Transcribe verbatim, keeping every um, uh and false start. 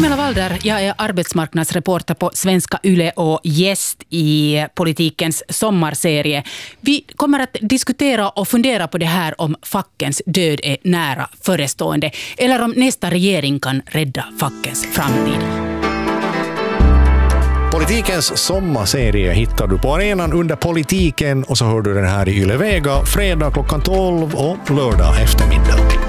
Carmela Walder, jag är arbetsmarknadsreporter på Svenska Yle och gäst i politikens sommarserie. Vi kommer att diskutera och fundera på det här om fackens död är nära förestående eller om nästa regering kan rädda fackens framtid. Politikens sommarserie hittar du på arenan under politiken och så hör du den här i Yle Vega fredag klockan tolv och lördag eftermiddag.